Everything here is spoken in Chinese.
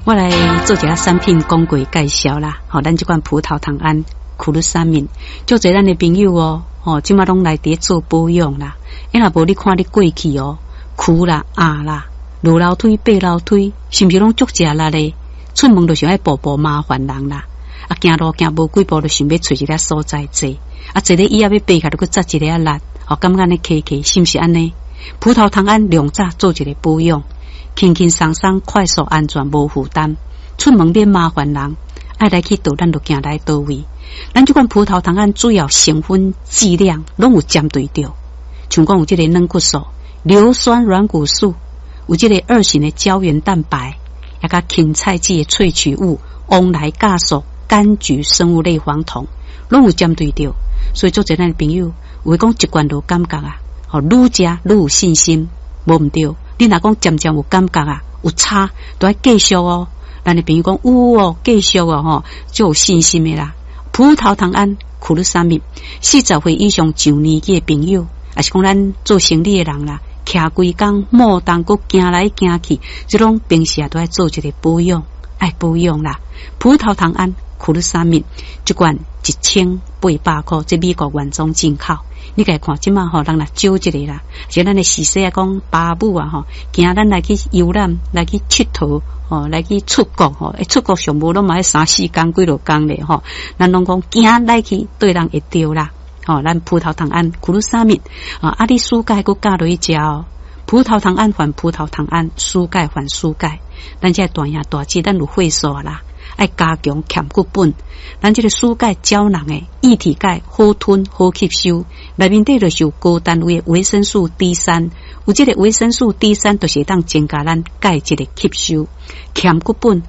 我来做一下产品广告介绍啦。咱这款葡萄糖胺苦鲁沙敏，就侪咱的朋友即马拢来伫做保养啦。若无你看你过去苦啦、压啦、落楼梯、爬楼梯，是毋是拢足食力咧？出门就想要步步麻烦人啦。行路行无几步就想要找一个所在坐，坐咧椅仔要爬起来就去扎一个力，感觉安尼骑骑，是毋是安尼？葡萄糖胺两早做一个保养。轻轻松松、快速、安全、无负担，出门免麻烦人，爱来去倒，咱就行来倒位。咱这款葡萄糖胺主要成分剂量拢有针对着，像讲有这个软骨素、硫酸软骨素，有这个2型的胶原蛋白，也甲芹菜籽的萃取物、翁来酵素、柑橘生物类黄酮，拢有针对着。所以做这咱的朋友，有讲一罐就感觉愈食愈有信心，无毋对。你若讲渐渐有感觉有差，都要继续咱的朋友讲有继续就有信心的啦。葡萄糖胺苦鲁沙敏，40岁以上上年纪的朋友，也是讲咱做生理的人啦，徛规工莫当搁行来行去，这种平时都要做一个保养，爱保养啦。葡萄糖胺苦鲁沙敏一罐1800块，这美国原装进口。你家看即马人来少一个啦，就咱的时势讲爸母惊咱来去游览，来去佚佗来去出国出国上无拢嘛要3-4天几落天咧咱拢讲惊来去对人会着啦咱葡萄糖胺苦鲁沙敏你输钙佫加落去食葡萄糖胺换葡萄糖胺，输钙换输钙，咱这大兄大姐咱有会数啦。爱加强欠骨本，咱这个输钙胶囊的液体钙好吞好吸收，内面底就是有高单位的维生素 D3， 有这个维生素 D3 就是当增加咱钙质的吸收，欠骨本